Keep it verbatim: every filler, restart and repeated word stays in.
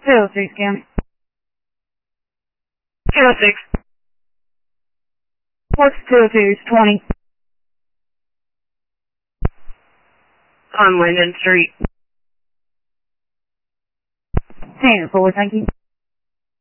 two oh six, County. two oh six. What's two oh two? It's twenty. On Linden Street. ten four, thank you.